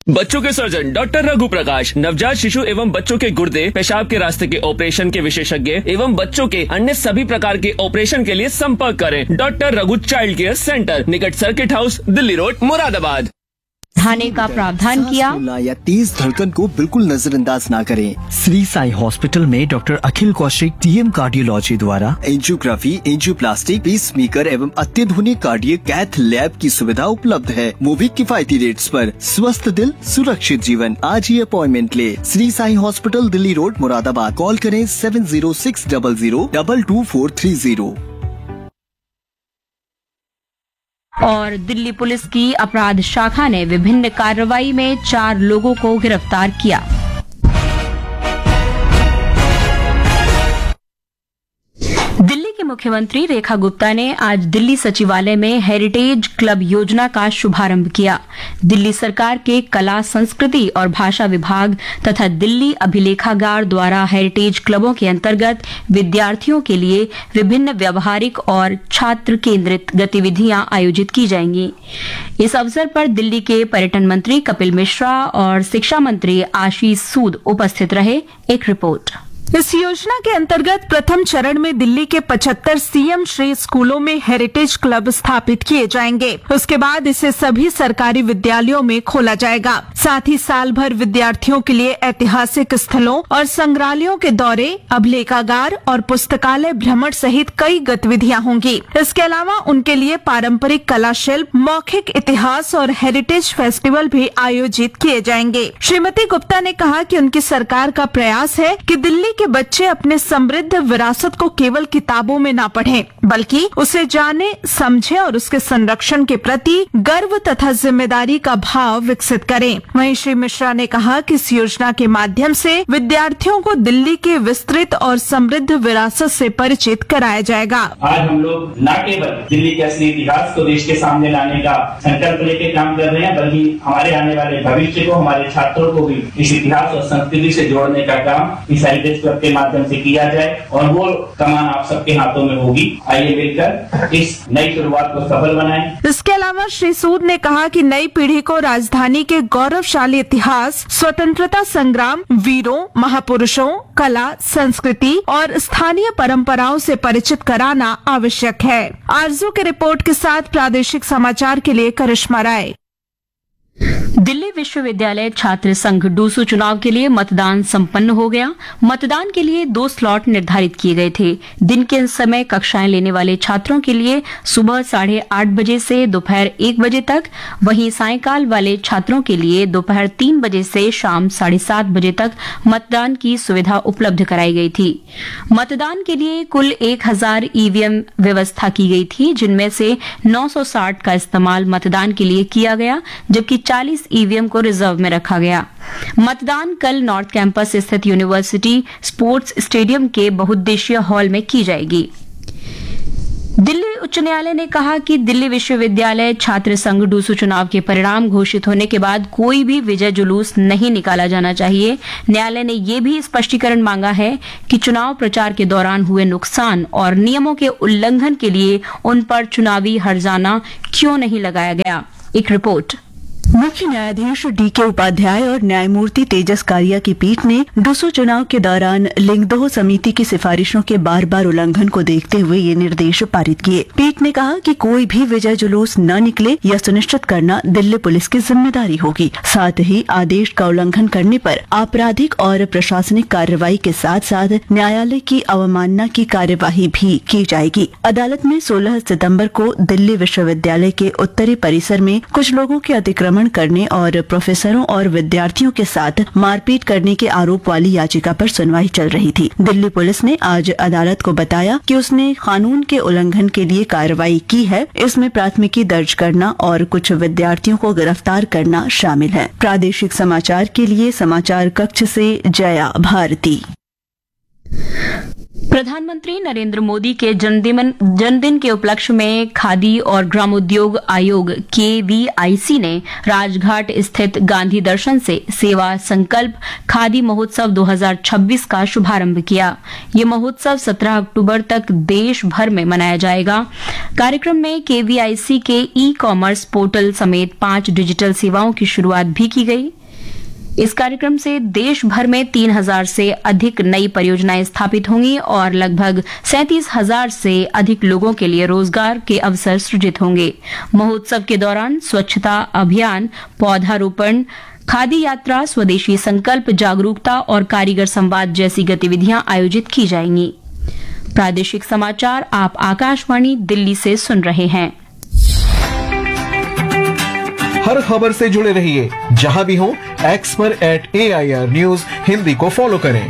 बच्चों के surgeon doctor Raghu प्रकाश, नवजात शिशु एवं बच्चों के गुर्दे, पेशाब के रास्ते के ऑपरेशन के विशेषज्ञ एवं बच्चों के अन्य सभी प्रकार के ऑपरेशन के लिए संपर्क करें। Doctor Raghu child care centre, निकट circuit house, Delhi road, Moradabad. थाने का प्रावधान किया या तेज धड़कन को बिल्कुल नजरअंदाज ना करें। श्री साई हॉस्पिटल में डॉक्टर अखिल कौशिक टीएम कार्डियोलॉजी द्वारा एंजियोग्राफी, एंजियोप्लास्टी, पेसमेकर एवं अत्याधुनिक कार्डियक कैथ लैब की सुविधा उपलब्ध है। वो भी किफायती रेट्स पर। स्वस्थ दिल, सुरक्षित जीवन। आज ही अपॉइंटमेंट ले। Shri Sai hospital, Delhi road, Moradabad. Call करें 7060022430। और दिल्ली पुलिस की अपराध शाखा ने विभिन्न कार्रवाई में 4 लोगों को गिरफ्तार किया। दिल्ली की मुख्यमंत्री रेखा गुप्ता ने आज दिल्ली सचिवालय में हेरिटेज क्लब योजना का शुभारंभ किया। दिल्ली सरकार के कला, संस्कृति और भाषा विभाग तथा दिल्ली अभिलेखागार द्वारा हेरिटेज क्लबों के अंतर्गत विद्यार्थियों के लिए विभिन्न व्यावहारिक और छात्र केंद्रित गतिविधियां आयोजित की जाएंगी। इस अवसर पर दिल्ली के पर्यटन मंत्री कपिल मिश्रा और शिक्षा मंत्री आशीष सूद उपस्थित रहे। एक रिपोर्ट। इस योजना के अंतर्गत प्रथम चरण में दिल्ली के 75 सीएम श्री स्कूलों में हेरिटेज क्लब स्थापित किए जाएंगे। उसके बाद इसे सभी सरकारी विद्यालयों में खोला जाएगा। साथ ही साल भर विद्यार्थियों के लिए ऐतिहासिक स्थलों और संग्रहालयों के दौरे, अभिलेखागार और पुस्तकालय भ्रमण सहित कई गतिविधियां होंगी। इसके अलावा उनके लिए पारंपरिक कला शिल्प, मौखिक इतिहास और हेरिटेज फेस्टिवल भी आयोजित किए जाएंगे। श्रीमती गुप्ता ने कहा कि उनकी सरकार का प्रयास है कि दिल्ली के बच्चे अपने समृद्ध विरासत को केवल किताबों में ना पढ़ें, बल्कि उसे जाने, समझें और उसके संरक्षण के प्रति गर्व तथा जिम्मेदारी का भाव विकसित करें। वहीं श्री मिश्रा ने कहा कि इस योजना के माध्यम से विद्यार्थियों को दिल्ली के विस्तृत और समृद्ध विरासत से परिचित कराया जाएगा। आज हम लोग न केवल दिल्ली के असली इतिहास को देश के सामने लाने का संकल्प लेके काम कर रहे हैं, बल्कि हमारे आने वाले भविष्य को, हमारे छात्रों को भी इस इतिहास और संस्कृति से जोड़ने का काम इस हेरिटेज क्लब के माध्यम से किया जाए और वो कमान आप सबके हाथों में होगी। आइए मिलकर इस नई शुरुआत को सफल बनाएं। इसके अलावा श्री सूद ने कहा कि नई पीढ़ी को राजधानी के गौरवशाली इतिहास, स्वतंत्रता संग्राम, वीरों, महापुरुषों, कला, संस्कृति और स्थानीय परंपराओं से परिचित कराना आवश्यक है। आरजू की रिपोर्ट के साथ प्रादेशिक समाचार के लिए करिश्मा राय। दिल्ली विश्वविद्यालय छात्र संघ डूसू चुनाव के लिए मतदान संपन्न हो गया। मतदान के लिए 2 स्लॉट निर्धारित किए गए थे। दिन के समय कक्षाएं लेने वाले छात्रों के लिए सुबह 8:30 बजे से दोपहर 1 बजे तक, वहीं सायंकाल वाले छात्रों के लिए दोपहर 3 बजे से शाम 7:30 बजे तक मतदान की सुविधा उपलब्ध कराई गई थी। मतदान के लिए कुल 1000 ईवीएम व्यवस्था की गई थी, जिनमें से 960 का इस्तेमाल मतदान के लिए किया गया, जबकि 40 ईवीएम को रिजर्व में रखा गया। मतदान कल नॉर्थ कैंपस स्थित यूनिवर्सिटी स्पोर्ट्स स्टेडियम के बहुउद्देशीय हॉल में की जाएगी। दिल्ली उच्च न्यायालय ने कहा कि दिल्ली विश्वविद्यालय छात्र संघ डूसू चुनाव के परिणाम घोषित होने के बाद कोई भी विजय जुलूस नहीं निकाला जाना चाहिए। न्यायालय ने यह भी स्पष्टीकरण मांगा है कि चुनाव प्रचार के दौरान हुए नुकसान और नियमों के उल्लंघन के लिए उन पर चुनावी हर्जाना क्यों नहीं लगाया गया। एक रिपोर्ट। मुख्य न्यायाधीश डीके उपाध्याय और न्यायमूर्ति तेजस कारिया की पीठ ने डूसू चुनाव के दौरान लिंगदोह समिति की सिफारिशों के बार बार उल्लंघन को देखते हुए ये निर्देश पारित किए। पीठ ने कहा कि कोई भी विजय जुलूस न निकले यह सुनिश्चित करना दिल्ली पुलिस की जिम्मेदारी होगी। साथ ही आदेश का उल्लंघन करने पर आपराधिक और प्रशासनिक कार्रवाई के साथ साथ न्यायालय की अवमानना की कार्यवाही भी की जाएगी। अदालत ने 16 सितम्बर को दिल्ली विश्वविद्यालय के उत्तरी परिसर में कुछ लोगों के अतिक्रमण करने और प्रोफेसरों और विद्यार्थियों के साथ मारपीट करने के आरोप वाली याचिका पर सुनवाई चल रही थी। दिल्ली पुलिस ने आज अदालत को बताया कि उसने कानून के उल्लंघन के लिए कार्रवाई की है। इसमें प्राथमिकी दर्ज करना और कुछ विद्यार्थियों को गिरफ्तार करना शामिल है। प्रादेशिक समाचार के लिए समाचार कक्ष से जया भारती। प्रधानमंत्री नरेंद्र मोदी के जन्मदिन के उपलक्ष्य में खादी और ग्रामोद्योग आयोग KVIC ने राजघाट स्थित गांधी दर्शन से सेवा संकल्प खादी महोत्सव 2026 का शुभारंभ किया। ये महोत्सव 17 अक्टूबर तक देश भर में मनाया जाएगा। कार्यक्रम में KVIC के ई-कॉमर्स पोर्टल समेत 5 डिजिटल सेवाओं की शुरुआत भी की गई। इस कार्यक्रम से देश भर में 3000 से अधिक नई परियोजनाएं स्थापित होंगी और लगभग 37,000 से अधिक लोगों के लिए रोजगार के अवसर सृजित होंगे। महोत्सव के दौरान स्वच्छता अभियान, पौधारोपण, खादी यात्रा, स्वदेशी संकल्प जागरूकता और कारीगर संवाद जैसी गतिविधियां आयोजित की जाएंगी। प्रादेशिक समाचार आप आकाशवाणी दिल्ली से सुन रहे हैं। हर खबर से जुड़े रहिए जहां भी हो, एक्स पर @AIR न्यूज हिंदी को फॉलो करें।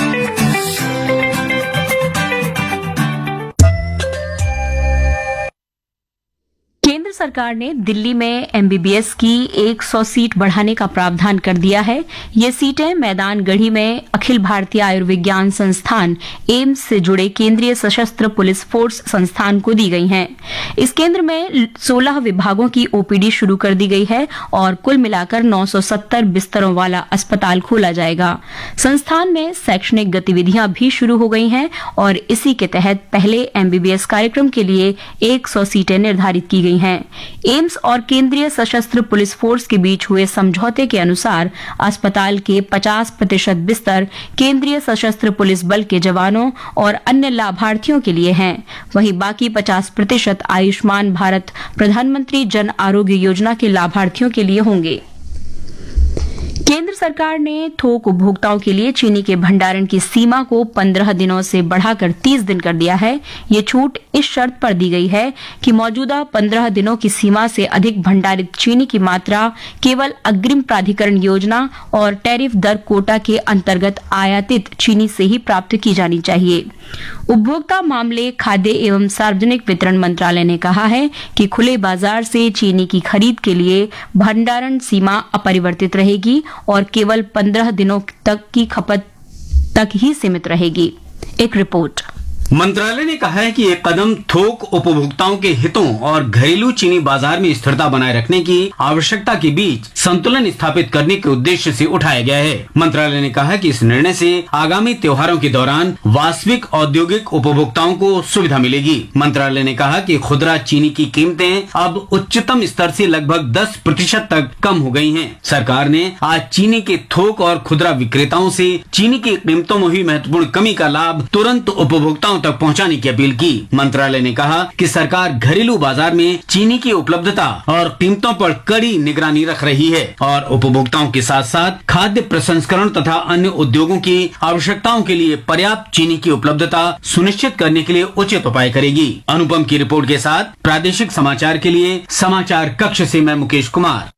केंद्र सरकार ने दिल्ली में MBBS की 100 सीट बढ़ाने का प्रावधान कर दिया है। ये सीटें मैदान गढ़ी में अखिल भारतीय आयुर्विज्ञान संस्थान एम्स से जुड़े केंद्रीय सशस्त्र पुलिस फोर्स संस्थान को दी गई हैं। इस केंद्र में 16 विभागों की OPD शुरू कर दी गई है और कुल मिलाकर 970 बिस्तरों वाला अस्पताल खोला जाएगा। संस्थान में शैक्षणिक गतिविधियां भी शुरू हो गई हैं और इसी के तहत पहले MBBS कार्यक्रम के लिए 100 सीटें निर्धारित की गई हैं। एम्स और केंद्रीय सशस्त्र पुलिस फोर्स के बीच हुए समझौते के अनुसार अस्पताल के 50% बिस्तर केंद्रीय सशस्त्र पुलिस बल के जवानों और अन्य लाभार्थियों के लिए हैं। वहीं बाकी 50% आयुष्मान भारत प्रधानमंत्री जन आरोग्य योजना के लाभार्थियों के लिए होंगे। केंद्र सरकार ने थोक उपभोक्ताओं के लिए चीनी के भंडारण की सीमा को 15 दिनों से बढ़ाकर 30 दिन कर दिया है। ये छूट इस शर्त पर दी गई है कि मौजूदा 15 दिनों की सीमा से अधिक भंडारित चीनी की मात्रा केवल अग्रिम प्राधिकरण योजना और टैरिफ दर कोटा के अंतर्गत आयातित चीनी से ही प्राप्त की जानी चाहिए। उपभोक्ता मामले, खाद्य एवं सार्वजनिक वितरण मंत्रालय ने कहा है कि खुले बाजार से चीनी की खरीद के लिए भंडारण सीमा अपरिवर्तित रहेगी और केवल 15 दिनों तक की खपत तक ही सीमित रहेगी। एक रिपोर्ट। मंत्रालय ने कहा है कि ये कदम थोक उपभोक्ताओं के हितों और घरेलू चीनी बाजार में स्थिरता बनाए रखने की आवश्यकता के बीच संतुलन स्थापित करने के उद्देश्य से उठाया गया है। मंत्रालय ने कहा कि इस निर्णय से आगामी त्योहारों के दौरान वास्तविक औद्योगिक उपभोक्ताओं को सुविधा मिलेगी। मंत्रालय ने कहा कि खुदरा चीनी की कीमतें अब उच्चतम स्तर से लगभग 10% तक कम हो गई हैं। सरकार ने आज चीनी के थोक और खुदरा विक्रेताओं से चीनी की कीमतों में हुई महत्वपूर्ण कमी का लाभ तुरंत उपभोक्ताओं तक पहुंचाने की अपील की। मंत्रालय ने कहा कि सरकार घरेलू बाजार में चीनी की उपलब्धता और कीमतों पर कड़ी निगरानी रख रही है और उपभोक्ताओं के साथ साथ खाद्य प्रसंस्करण तथा अन्य उद्योगों की आवश्यकताओं के लिए पर्याप्त चीनी की उपलब्धता सुनिश्चित करने के लिए उचित उपाय करेगी। अनुपम की रिपोर्ट के साथ प्रादेशिक समाचार के लिए समाचार कक्ष से मैं मुकेश कुमार।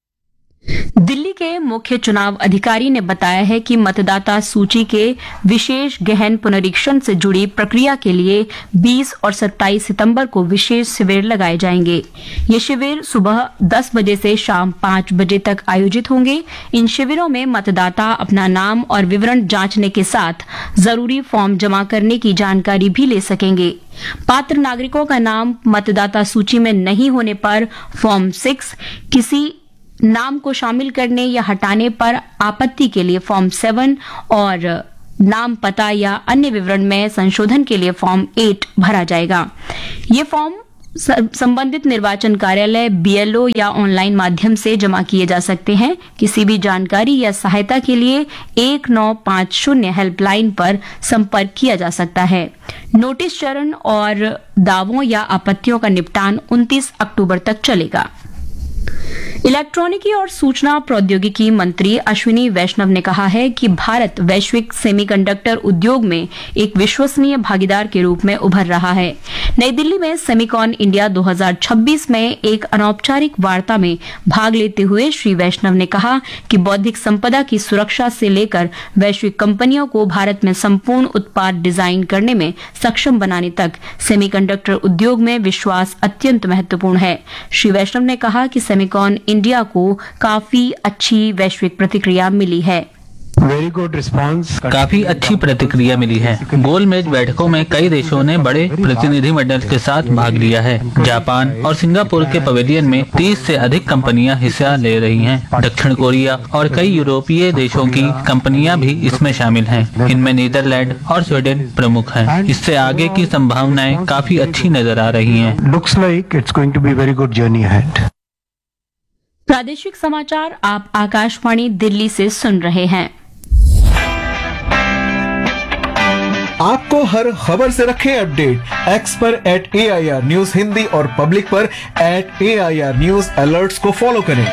दिल्ली के मुख्य चुनाव अधिकारी ने बताया है कि मतदाता सूची के विशेष गहन पुनरीक्षण से जुड़ी प्रक्रिया के लिए 20 और 27 सितंबर को विशेष शिविर लगाए जाएंगे। ये शिविर सुबह 10 बजे से शाम 5 बजे तक आयोजित होंगे। इन शिविरों में मतदाता अपना नाम और विवरण जांचने के साथ जरूरी फॉर्म जमा करने की जानकारी भी ले सकेंगे। पात्र नागरिकों का नाम मतदाता सूची में नहीं होने पर फॉर्म 6, किसी नाम को शामिल करने या हटाने पर आपत्ति के लिए फॉर्म 7 और नाम, पता या अन्य विवरण में संशोधन के लिए फॉर्म 8 भरा जाएगा। ये फॉर्म संबंधित निर्वाचन कार्यालय, BLO या ऑनलाइन माध्यम से जमा किए जा सकते हैं। किसी भी जानकारी या सहायता के लिए 1950 हेल्पलाइन पर संपर्क किया जा सकता है। नोटिस चरण और दावों या आपत्तियों का निपटान 29 अक्टूबर तक चलेगा। इलेक्ट्रॉनिकी और सूचना प्रौद्योगिकी मंत्री अश्विनी वैष्णव ने कहा है कि भारत वैश्विक सेमीकंडक्टर उद्योग में एक विश्वसनीय भागीदार के रूप में उभर रहा है। नई दिल्ली में सेमिकॉन इंडिया 2026 में एक अनौपचारिक वार्ता में भाग लेते हुए श्री वैष्णव ने कहा कि बौद्धिक संपदा की सुरक्षा से लेकर वैश्विक कंपनियों को भारत में संपूर्ण उत्पाद डिजाइन करने में सक्षम बनाने तक सेमीकंडक्टर उद्योग में विश्वास अत्यंत महत्वपूर्ण है। श्री वैष्णव ने कहा कि सेमिकॉन इंडिया को काफी अच्छी वैश्विक प्रतिक्रिया मिली है। Very good response. काफी अच्छी प्रतिक्रिया मिली है। गोलमेज बैठकों में कई देशों ने बड़े प्रतिनिधिमंडल के साथ भाग लिया है। जापान और सिंगापुर के पवेलियन में 30 से अधिक कंपनियां हिस्सा ले रही हैं। दक्षिण कोरिया और कई यूरोपीय देशों की कंपनियां भी इसमें शामिल हैं। इनमें नीदरलैंड और स्वीडन प्रमुख हैं। इससे आगे की संभावनाएं काफी अच्छी नजर आ रही हैं। Looks like it's going to be very good journey ahead. प्रादेशिक समाचार आप आकाशवाणी दिल्ली से सुन रहे हैं। आपको हर खबर से रखें अपडेट। एक्स पर @AIR न्यूज हिंदी और पब्लिक पर @AIR न्यूज अलर्ट्स को फॉलो करें।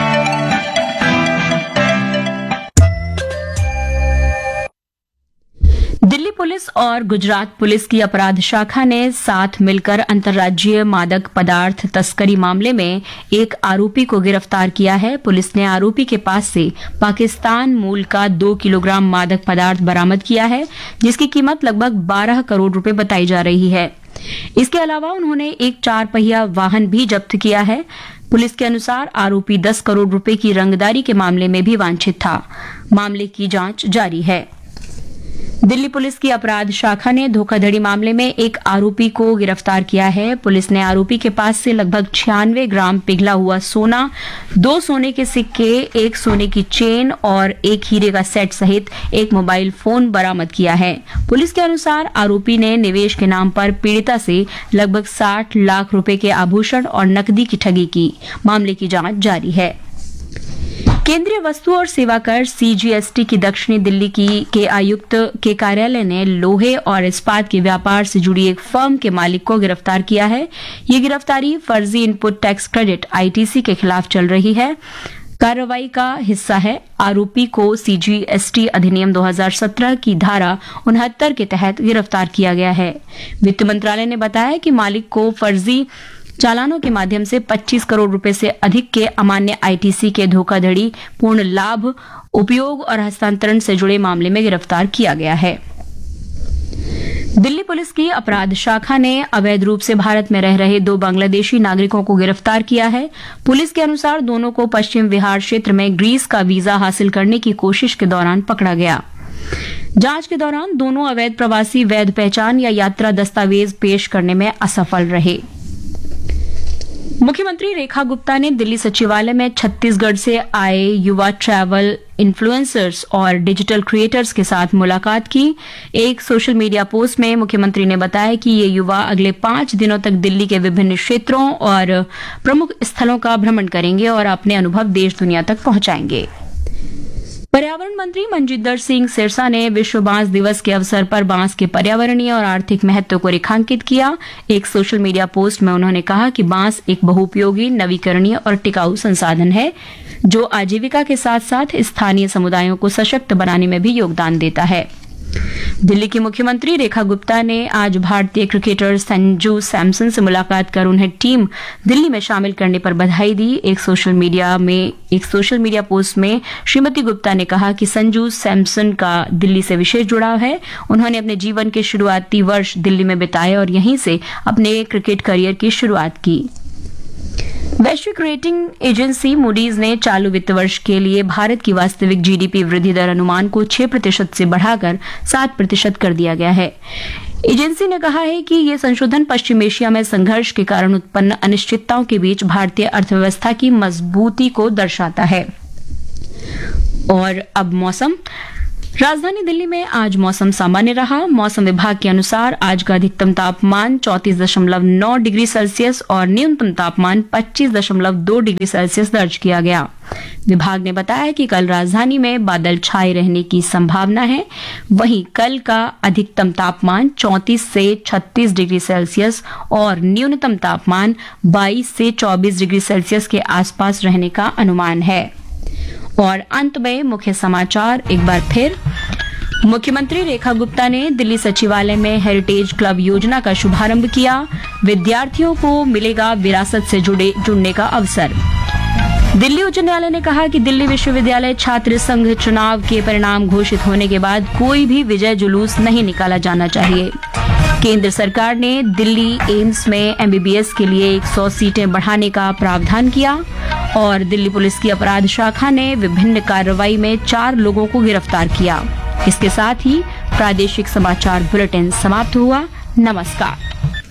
दिल्ली पुलिस और गुजरात पुलिस की अपराध शाखा ने साथ मिलकर अंतर्राज्यीय मादक पदार्थ तस्करी मामले में एक आरोपी को गिरफ्तार किया है। पुलिस ने आरोपी के पास से पाकिस्तान मूल का 2 किलोग्राम मादक पदार्थ बरामद किया है, जिसकी कीमत लगभग 12 करोड़ रुपए बताई जा रही है। इसके अलावा उन्होंने एक 4 पहिया वाहन भी जब्त किया है। पुलिस के अनुसार आरोपी 10 करोड़ रुपए की रंगदारी के मामले में भी वांछित था। मामले की जांच जारी है। दिल्ली पुलिस की अपराध शाखा ने धोखाधड़ी मामले में एक आरोपी को गिरफ्तार किया है। पुलिस ने आरोपी के पास से लगभग 96 ग्राम पिघला हुआ सोना, 2 सोने के सिक्के, 1 सोने की चेन और 1 हीरे का सेट सहित एक मोबाइल फोन बरामद किया है। पुलिस के अनुसार आरोपी ने निवेश के नाम पर पीड़िता से लगभग 60 लाख रुपए के आभूषण और नकदी की ठगी की। मामले की जांच जारी है। केंद्रीय वस्तु और सेवा कर CGST की दक्षिणी दिल्ली के आयुक्त के कार्यालय ने लोहे और इस्पात के व्यापार से जुड़ी एक फर्म के मालिक को गिरफ्तार किया है। ये गिरफ्तारी फर्जी इनपुट टैक्स क्रेडिट ITC के खिलाफ चल रही है। कार्रवाई का हिस्सा है। आरोपी को CGST अधिनियम 2017 की धारा 69 के तहत गिरफ्तार किया गया है। वित्त मंत्रालय ने बताया कि मालिक को फर्जी चालानों के माध्यम से 25 करोड़ रुपए से अधिक के अमान्य ITC के धोखाधड़ी, पूर्ण लाभ, उपयोग और हस्तांतरण से जुड़े मामले में गिरफ्तार किया गया है। दिल्ली पुलिस की अपराध शाखा ने अवैध रूप से भारत में रह रहे 2 बांग्लादेशी नागरिकों को गिरफ्तार किया है। पुलिस के अनुसार दोनों को पश्चिम बिहार क्षेत्र में ग्रीस का वीजा हासिल करने की कोशिश के दौरान पकड़ा गया। जांच के दौरान दोनों अवैध प्रवासी वैध पहचान या यात्रा दस्तावेज पेश करने में असफल रहे। मुख्यमंत्री रेखा गुप्ता ने दिल्ली सचिवालय में छत्तीसगढ़ से आए युवा ट्रैवल इन्फ्लुएंसर्स और डिजिटल क्रिएटर्स के साथ मुलाकात की। एक सोशल मीडिया पोस्ट में मुख्यमंत्री ने बताया कि ये युवा अगले 5 दिनों तक दिल्ली के विभिन्न क्षेत्रों और प्रमुख स्थलों का भ्रमण करेंगे और अपने अनुभव देश दुनिया तक पहुंचाएंगे। पर्यावरण मंत्री मनजिंदर सिंह सिरसा ने विश्व बांस दिवस के अवसर पर बांस के पर्यावरणीय और आर्थिक महत्व को रेखांकित किया। एक सोशल मीडिया पोस्ट में उन्होंने कहा कि बांस एक बहुउपयोगी, नवीकरणीय और टिकाऊ संसाधन है, जो आजीविका के साथ साथ स्थानीय समुदायों को सशक्त बनाने में भी योगदान देता है। दिल्ली की मुख्यमंत्री रेखा गुप्ता ने आज भारतीय क्रिकेटर संजू सैमसन से मुलाकात कर उन्हें टीम दिल्ली में शामिल करने पर बधाई दी। एक सोशल मीडिया पोस्ट में श्रीमती गुप्ता ने कहा कि संजू सैमसन का दिल्ली से विशेष जुड़ाव है। उन्होंने अपने जीवन के शुरुआती वर्ष दिल्ली में बिताए और यहीं से अपने क्रिकेट करियर की शुरुआत की। वैश्विक रेटिंग एजेंसी मूडीज ने चालू वित्त वर्ष के लिए भारत की वास्तविक GDP वृद्धि दर अनुमान को 6% से बढ़ाकर 7% कर दिया गया है। एजेंसी ने कहा है कि ये संशोधन पश्चिम एशिया में संघर्ष के कारण उत्पन्न अनिश्चितताओं के बीच भारतीय अर्थव्यवस्था की मजबूती को दर्शाता है। और अब मौसम। राजधानी दिल्ली में आज मौसम सामान्य रहा। मौसम विभाग के अनुसार आज का अधिकतम तापमान 34.9 डिग्री सेल्सियस और न्यूनतम तापमान 25.2 डिग्री सेल्सियस दर्ज किया गया। विभाग ने बताया कि कल राजधानी में बादल छाए रहने की संभावना है। वहीं कल का अधिकतम तापमान 34 से 36 डिग्री सेल्सियस और न्यूनतम तापमान 22 से 24 डिग्री सेल्सियस के आसपास रहने का अनुमान है। और अंत में मुख्य समाचार एक बार फिर। मुख्यमंत्री रेखा गुप्ता ने दिल्ली सचिवालय में हेरिटेज क्लब योजना का शुभारंभ किया। विद्यार्थियों को मिलेगा विरासत से जुड़ने का अवसर। दिल्ली उच्च न्यायालय ने कहा कि दिल्ली विश्वविद्यालय छात्र संघ चुनाव के परिणाम घोषित होने के बाद कोई भी विजय जुलूस नहीं निकाला जाना चाहिए। केंद्र सरकार ने दिल्ली एम्स में MBBS के लिए 100 सीटें बढ़ाने का प्रावधान किया। और दिल्ली पुलिस की अपराध शाखा ने विभिन्न कार्रवाई में 4 लोगों को गिरफ्तार किया। इसके साथ ही प्रादेशिक समाचार बुलेटिन समाप्त हुआ। नमस्कार।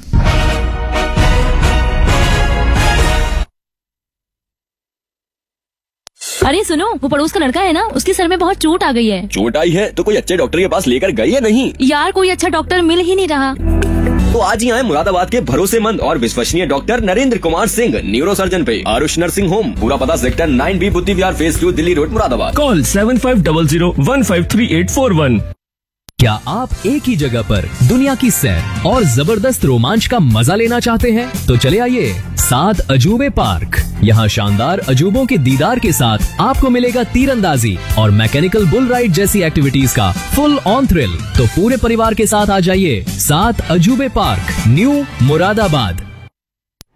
अरे सुनो, वो पड़ोस का लड़का है ना, उसके सर में बहुत चोट आ गई है। चोट आई है तो कोई अच्छे डॉक्टर के पास लेकर गई है नहीं? यार कोई अच्छा डॉक्टर मिल ही नहीं रहा। तो आज ही आए मुरादाबाद के भरोसेमंद और विश्वसनीय doctor Narendra Kumar Singh, neuro surgeon पे आरुष नर्सिंग होम। पूरा पता सेक्टर 9B बुद्धि विहार phase 2 Delhi road Moradabad. Call 7500153841। क्या आप एक ही जगह पर दुनिया की सैर और जबरदस्त रोमांच का मजा लेना चाहते हैं? तो चले आइए 7 अजूबे पार्क। यहाँ शानदार अजूबों के दीदार के साथ आपको मिलेगा तीरंदाजी और मैकेनिकल बुल राइड जैसी एक्टिविटीज का फुल ऑन थ्रिल। तो पूरे परिवार के साथ आ जाइए 7 अजूबे पार्क, न्यू मुरादाबाद।